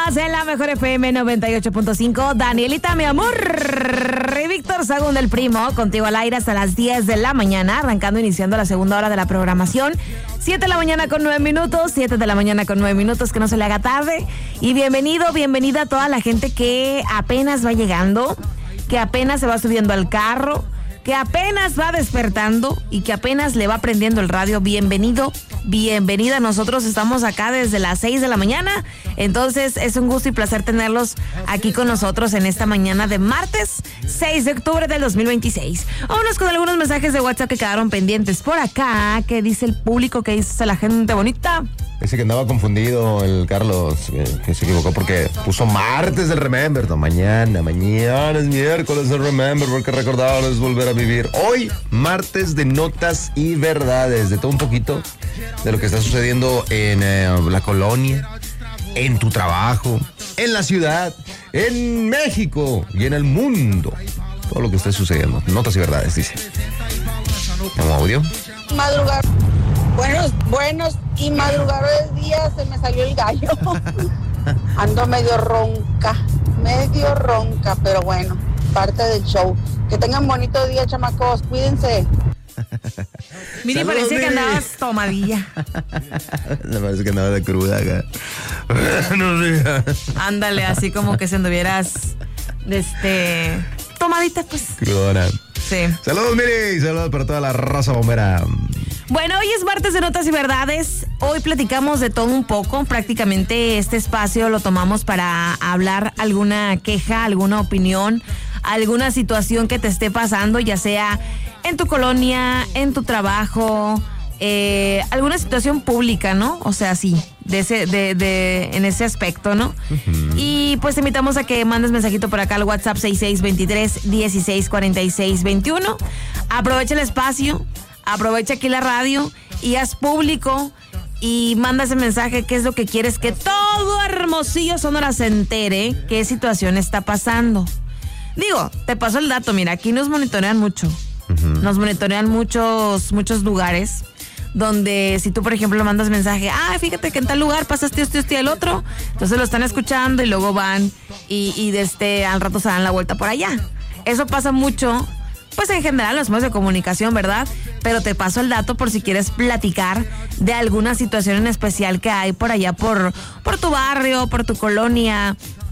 Estás en la mejor FM 98.5. Danielita, mi amor. Y Víctor Sagún, el primo, contigo al aire hasta las 10 de la mañana, iniciando la segunda hora de la programación. 7 de la mañana con 9 minutos, 7 de la mañana con 9 minutos, que no se le haga tarde. Y bienvenida a toda la gente que apenas va llegando, que apenas se va subiendo al carro, que apenas va despertando y que apenas le va prendiendo el radio. Bienvenida. Nosotros estamos acá desde las 6 de la mañana. Entonces es un gusto y placer tenerlos aquí con nosotros en esta mañana de martes 6 de octubre del 2026. Vámonos con algunos mensajes de WhatsApp que quedaron pendientes por acá. ¿Qué dice el público? ¿Qué dice la gente bonita? Dice que andaba confundido el Carlos, que se equivocó porque puso martes del Remember. No, mañana es miércoles del Remember, porque recordar es volver a vivir. Hoy, martes de notas y verdades, de todo un poquito de lo que está sucediendo en la colonia, en tu trabajo, en la ciudad, en México y en el mundo. Todo lo que está sucediendo. Notas y verdades, dice. ¿Como audio? Madrugar. Buenos y madrugadores días, se me salió el gallo. Ando medio ronca, pero bueno, parte del show. Que tengan bonito día, chamacos, cuídense. Miri, parece que andabas tomadilla. Me parece que andaba de cruda acá. Buenos días. Ándale, así como que se anduvieras tomadita, pues. Crudona. Sí. Saludos, Miri, saludos para toda la raza bombera. Bueno, hoy es martes de Notas y Verdades. Hoy platicamos de todo un poco. Prácticamente este espacio lo tomamos para hablar alguna queja, alguna opinión, alguna situación que te esté pasando, ya sea en tu colonia, en tu trabajo, alguna situación pública, ¿no? O sea, sí, en ese aspecto, ¿no? Uh-huh. Y pues te invitamos a que mandes mensajito por acá al WhatsApp 6623-164621. Aprovecha el espacio. Aprovecha aquí la radio y haz público y manda ese mensaje, qué es lo que quieres que todo Hermosillo, Sonora se entere, qué situación está pasando. Digo, te paso el dato, mira, aquí nos monitorean mucho. Uh-huh. Nos monitorean muchos lugares donde si tú, por ejemplo, mandas mensaje, fíjate que en tal lugar pasa esto y el otro, entonces lo están escuchando y luego van y al rato se dan la vuelta por allá. Eso pasa mucho. Pues en general los medios de comunicación, ¿verdad? Pero te paso el dato por si quieres platicar de alguna situación en especial que hay por allá, por tu barrio, por tu colonia,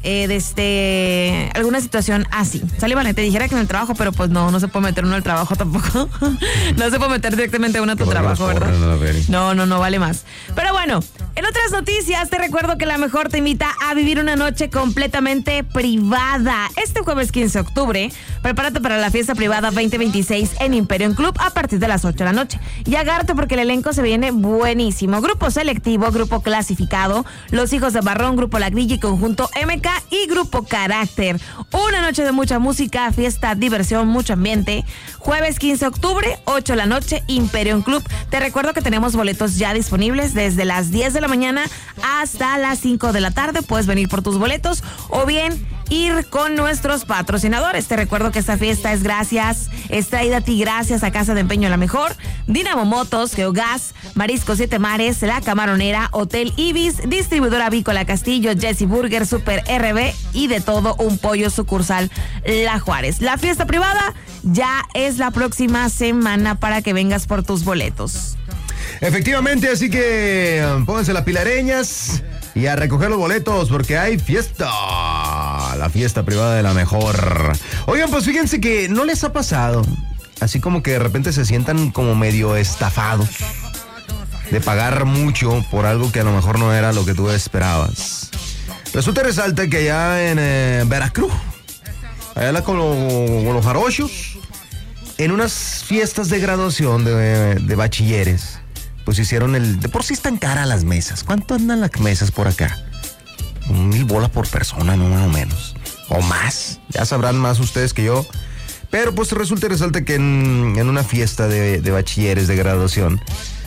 alguna situación así. Sale, vale, te dijera que en el trabajo, pero pues no se puede meter uno al trabajo tampoco. No se puede meter directamente uno a tu trabajo, ¿verdad? No, vale más. Pero bueno, en otras noticias te recuerdo que La Mejor te invita a vivir una noche completamente privada. Este jueves 15 de octubre, prepárate para la fiesta privada 2026 en Imperium Club a partir de las 8 de la noche. Y agárrate porque el elenco se viene buenísimo. Grupo selectivo, grupo clasificado, Los Hijos de Barrón, Grupo La Grilla y Conjunto MK y Grupo Carácter. Una noche de mucha música, fiesta, diversión, mucho ambiente. Jueves 15 de octubre, 8 de la noche, Imperium Club. Te recuerdo que tenemos boletos ya disponibles desde las 10 de la mañana hasta las 5 de la tarde. Puedes venir por tus boletos o bien ir con nuestros patrocinadores. Te recuerdo que esta fiesta es traída a ti gracias a Casa de Empeño La Mejor, Dinamo Motos, Geogas, Marisco Siete Mares, La Camaronera, Hotel Ibis, Distribuidora Avícola Castillo, Jesse Burger, Super RB y De Todo Un Pollo, sucursal La Juárez. La fiesta privada ya es la próxima semana para que vengas por tus boletos. Efectivamente, así que pónganse las pilareñas y a recoger los boletos porque hay fiesta. La fiesta privada de La Mejor. Oigan, pues fíjense que no les ha pasado así como que de repente se sientan como medio estafados de pagar mucho por algo que a lo mejor no era lo que tú esperabas. Resulta y resalta que allá en Veracruz, allá con los jarochos, en unas fiestas de graduación de bachilleres, pues hicieron de por sí están caras las mesas. ¿Cuánto andan las mesas por acá? 1,000 bolas por persona, no, más o menos. O más. Ya sabrán más ustedes que yo. Pero pues resulta y resalta que en una fiesta de bachilleres de graduación,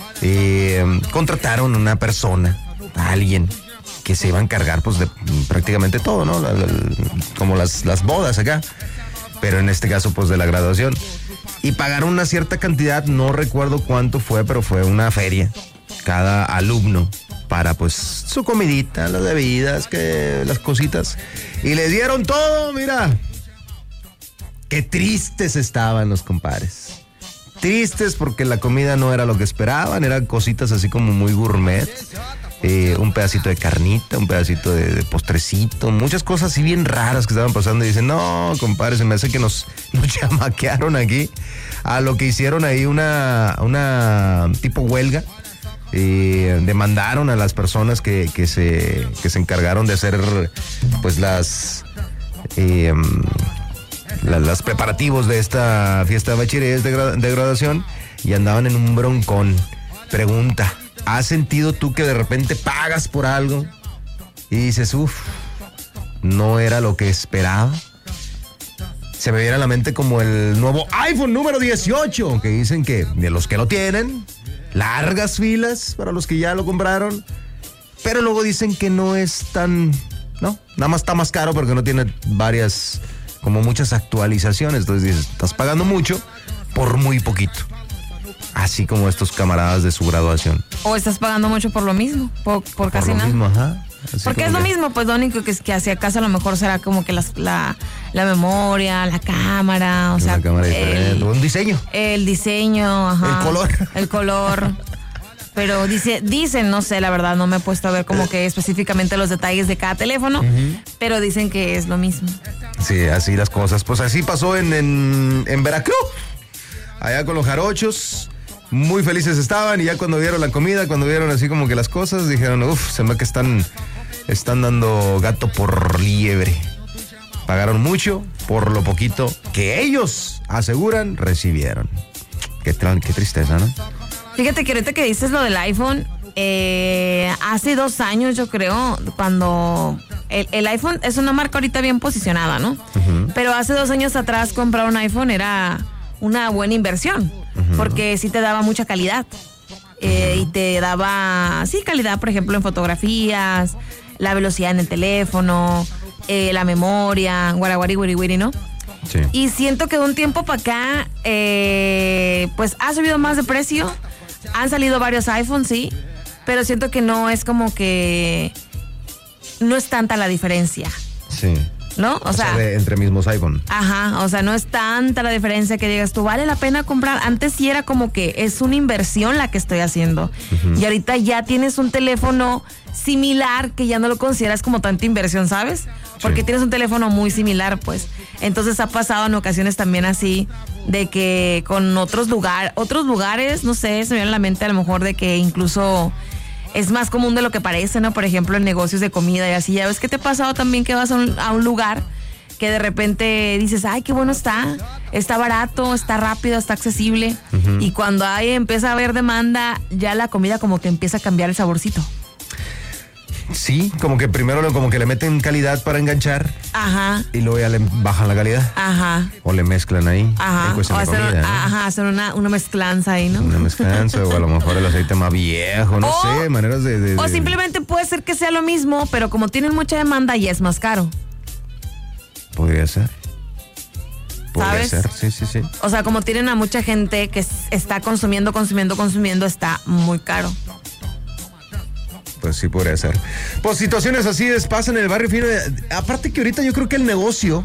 contrataron a una persona, a alguien que se iba a encargar pues de prácticamente todo, ¿no? Como las bodas acá. Pero en este caso pues de la graduación. Y pagaron una cierta cantidad, no recuerdo cuánto fue, pero fue una feria. Cada alumno para pues su comidita, las bebidas, las cositas. Y les dieron todo, mira. Qué tristes estaban los compadres. Tristes porque la comida no era lo que esperaban, eran cositas así como muy gourmet. Un pedacito de carnita, un pedacito de postrecito, muchas cosas así bien raras que estaban pasando. Y dicen, no, compadre, se me hace que nos chamaquearon aquí. A lo que hicieron ahí una tipo huelga. Demandaron a las personas que se encargaron de hacer pues los preparativos de esta fiesta de bachilleres de graduación, y andaban en un broncón. Pregunta, ¿has sentido tú que de repente pagas por algo y dices, no era lo que esperaba? Se me viene a la mente como el nuevo iPhone número 18, que dicen que de los que lo tienen, largas filas para los que ya lo compraron, pero luego dicen que no es tan, no, nada más está más caro porque no tiene como muchas actualizaciones. Entonces dices, estás pagando mucho por muy poquito. Así como estos camaradas de su graduación. O estás pagando mucho por lo mismo, por casi nada. Mismo, ajá. Porque es lo mismo, pues lo único que es que hacia acaso a lo mejor será como que la memoria, la cámara, o sea, un diseño. El diseño, ajá. El color. Pero dicen, no sé, la verdad, no me he puesto a ver como que específicamente los detalles de cada teléfono, pero dicen que es lo mismo. Sí, así las cosas. Pues así pasó en Veracruz, allá con los jarochos. Muy felices estaban, y ya cuando vieron la comida, cuando vieron así como que las cosas, dijeron, se me ve que están dando gato por liebre. Pagaron mucho por lo poquito que ellos aseguran recibieron. Qué tristeza, ¿no? Fíjate que ahorita que dices lo del iPhone, hace 2 años yo creo, cuando el iPhone es una marca ahorita bien posicionada, ¿no? Pero hace 2 años atrás comprar un iPhone era una buena inversión, porque sí te daba mucha calidad. Y te daba, calidad, por ejemplo, en fotografías, la velocidad en el teléfono, la memoria, guaraguari, ¿no? Sí. Y siento que de un tiempo para acá, pues ha subido más de precio. Han salido varios iPhones, sí, pero siento que no es como que no es tanta la diferencia. Sí. ¿No? O sea, entre mismos iPhone. Ajá, o sea, no es tanta la diferencia que digas tú, ¿vale la pena comprar? Antes sí era como que es una inversión la que estoy haciendo. Y ahorita ya tienes un teléfono similar que ya no lo consideras como tanta inversión, ¿sabes? Porque tienes un teléfono muy similar, pues. Entonces ha pasado en ocasiones también así, de que con otros lugares, no sé, se me viene a la mente a lo mejor de que incluso es más común de lo que parece, ¿no? Por ejemplo, en negocios de comida y así. Ya ves que te ha pasado también que vas a un lugar que de repente dices, ay, qué bueno está barato, está rápido, está accesible. Y cuando empieza a haber demanda, ya la comida como que empieza a cambiar el saborcito. Sí, como que primero como que le meten calidad para enganchar. Ajá. Y luego ya le bajan la calidad. Ajá. O le mezclan ahí. Ajá. O hacer una mezclanza ahí, ¿no? Una mezclanza, o a lo mejor el aceite más viejo, no sé, maneras de... O simplemente puede ser que sea lo mismo, pero como tienen mucha demanda, ya es más caro. Podría ser. ¿Sabes? Sí. O sea, como tienen a mucha gente que está consumiendo, está muy caro. Pues sí, podría ser. Pues situaciones así pasan en el barrio fino. Aparte que ahorita yo creo que el negocio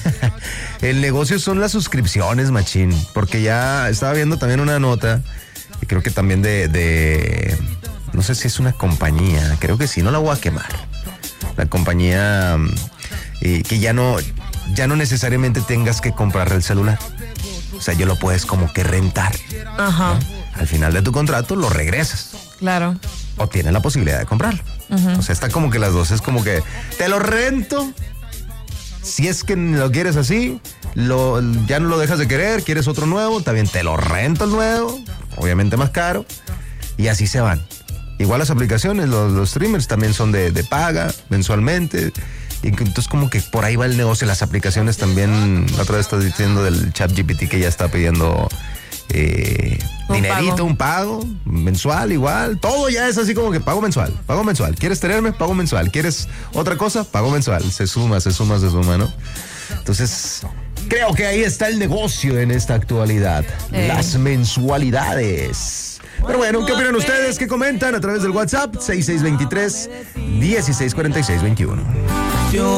son las suscripciones, machín. Porque ya estaba viendo también una nota, y creo que también de no sé si es una compañía, creo que sí, no la voy a quemar. La compañía que ya no necesariamente tengas que comprar el celular. O sea, ya lo puedes como que rentar. Ajá. ¿No? Al final de tu contrato lo regresas. Claro. O tienes la posibilidad de comprarlo. O sea, está como que las dos. Es como que te lo rento. Si es que lo quieres así, ya no lo dejas de querer, quieres otro nuevo, también te lo rento el nuevo, obviamente más caro. Y así se van. Igual las aplicaciones, los streamers también son de paga mensualmente. Y entonces como que por ahí va el negocio. Las aplicaciones también, la otra vez estás diciendo del ChatGPT que ya está pidiendo dinerito, un pago mensual igual. Todo ya es así como que pago mensual. ¿Quieres tenerme? Pago mensual. ¿Quieres otra cosa? Pago mensual. Se suma, ¿no? Entonces, creo que ahí está el negocio en esta actualidad. Las mensualidades. Pero bueno, ¿qué opinan ustedes? ¿Qué comentan? A través del WhatsApp 6623-164621.